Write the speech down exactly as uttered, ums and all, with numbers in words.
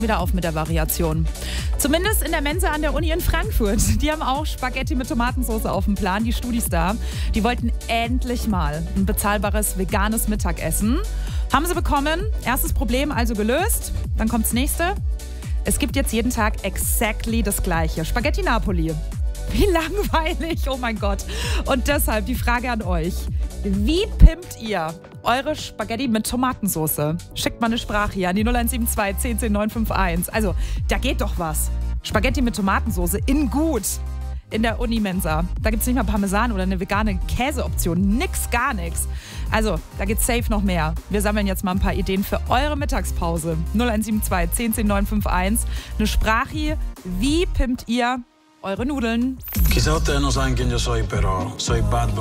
wieder auf mit der Variation. Zumindest in der Mensa an der Uni in Frankfurt. Die haben auch Spaghetti mit Tomatensauce auf dem Plan, die Studis da. Die wollten endlich mal ein bezahlbares veganes Mittagessen. Haben sie bekommen. Erstes Problem also gelöst. Dann kommt das nächste. Es gibt jetzt jeden Tag exactly das Gleiche. Spaghetti Napoli. Wie langweilig, oh mein Gott. Und deshalb die Frage an euch. Wie pimpt ihr eure Spaghetti mit Tomatensauce? Schickt mal eine Sprache hier an die null eins sieben zwei, zehn zehn, neun fünf eins. Also, da geht doch was. Spaghetti mit Tomatensauce in gut. In der Uni-Mensa. Da gibt es nicht mal Parmesan oder eine vegane Käseoption. Nix, gar nichts. Also, da geht's safe noch mehr. Wir sammeln jetzt mal ein paar Ideen für eure Mittagspause. null eins sieben zwei, zehn zehn, neun fünf eins. Eine Sprache. Wie pimpt ihr eure Nudeln? Chissà te non sai che io soy però, soy bad